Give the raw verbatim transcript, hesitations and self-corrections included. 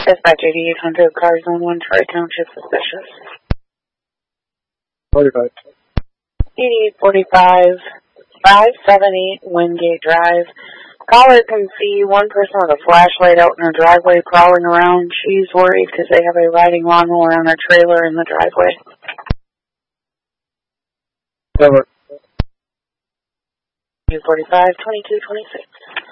Dispatch eighty-eight hundred, car zone one, Troy Township, suspicious. forty-five. eighty-eight forty-five, five seventy-eight Wingate Drive. Caller can see one person with a flashlight out in her driveway crawling around. She's worried because they have a riding lawnmower on her trailer in the driveway. Cover. two forty-five, twenty-two twenty-six.